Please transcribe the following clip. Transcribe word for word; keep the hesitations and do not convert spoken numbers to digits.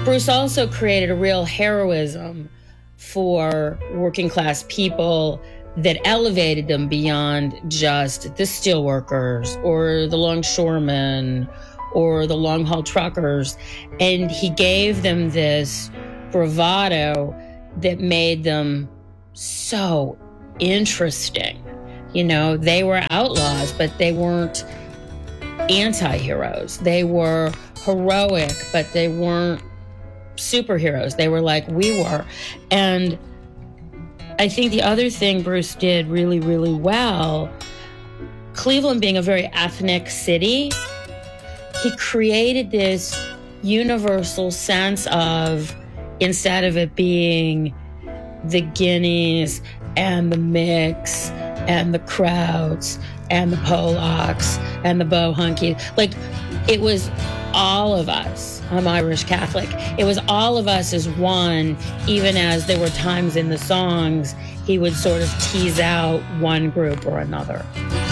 Bruce also created a real heroism for working class people that elevated them beyond just the steelworkers or the longshoremen or the long haul truckers. And he gave them this bravado that made them so interesting. You know, they were outlaws, but they weren't anti-heroes. They were heroic, but they weren't superheroes. They were like we were. And I think the other thing Bruce did really, really well, Cleveland being a very ethnic city, he created this universal sense of, instead of it being the Guineas and the Mix and the Krauts and the Polacks and the Bohunkies, like it was all of us. I'm Irish Catholic. It was all of us as one, even as there were times in the songs he would sort of tease out one group or another.